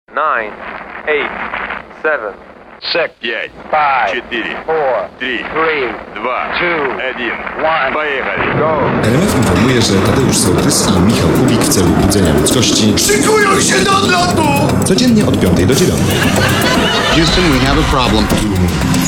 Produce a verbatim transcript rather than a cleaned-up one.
nine, eight, seven, six, пять, five, четыре, four, три, three, два, two, один. one. Pojechali. Go! R M F informuje, że Tadeusz Sołtys i Michał Kubik w celu budzenia ludzkości Szykują się do odlotu! codziennie od piątej do dziewiątej. Houston, we have a problem.